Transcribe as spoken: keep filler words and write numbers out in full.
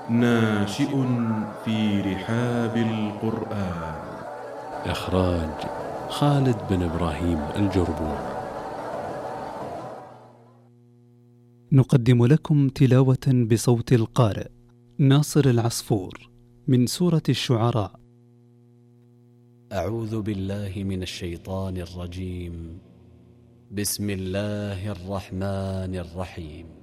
ناشئ في رحاب القرآن. إخراج خالد بن إبراهيم الجربور. نقدم لكم تلاوة بصوت القارئ ناصر العصفور من سورة الشعراء. أعوذ بالله من الشيطان الرجيم. بسم الله الرحمن الرحيم.